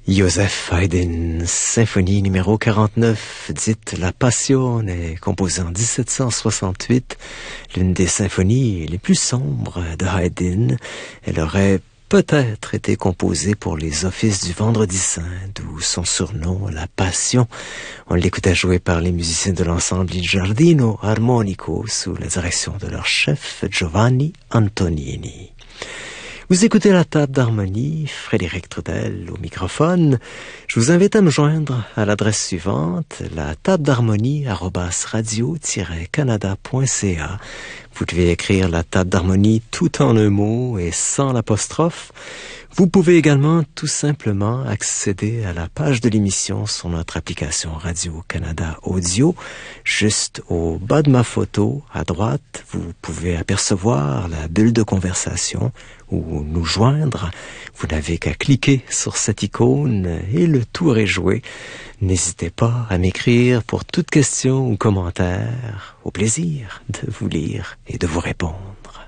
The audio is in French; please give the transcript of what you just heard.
Joseph Haydn, symphonie numéro 49, dite La Passione, composée en 1768, l'une des symphonies les plus sombres de Haydn. Elle aurait peut-être été composée pour les offices du Vendredi Saint, d'où son surnom, La Passion. On l'écoutait jouer par les musiciens de l'ensemble Il Giardino Armonico sous la direction de leur chef Giovanni Antonini. Vous écoutez la table d'harmonie, Frédéric Trudel au microphone. Je vous invite à me joindre à l'adresse suivante, la table d'harmonie @radio-canada.ca. Vous devez écrire la table d'harmonie tout en un mot et sans l'apostrophe. Vous pouvez également tout simplement accéder à la page de l'émission sur notre application Radio-Canada Audio. Juste au bas de ma photo, à droite, vous pouvez apercevoir la bulle de conversation ou nous joindre. Vous n'avez qu'à cliquer sur cette icône et le tour est joué. N'hésitez pas à m'écrire pour toute question ou commentaire. Au plaisir de vous lire et de vous répondre.